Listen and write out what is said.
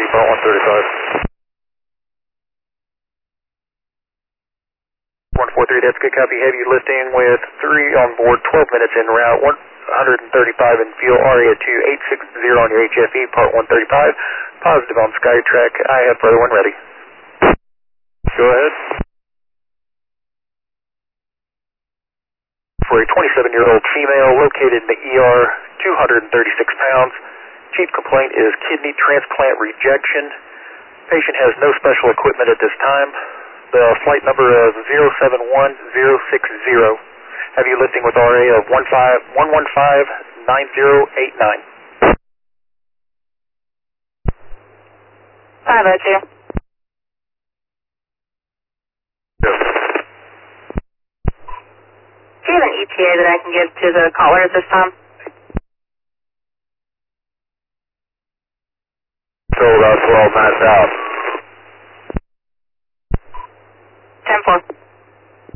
Part 135. 143, that's good copy. Heavy lifting with 3 on board, 12 minutes en route, 135 in fuel, ARIA 2860 on your HFE, Part 135. Positive on SkyTrack. I have further one ready. Go ahead. For a 27-year-old female located in the ER, 236 pounds. Chief complaint is kidney transplant rejection. Patient has no special equipment at this time. The flight number of 071060. Heavy lifting with RA of 1159089. 502. Yes. Do you have an ETA that I can give to the caller at this time? So about 12 knots out.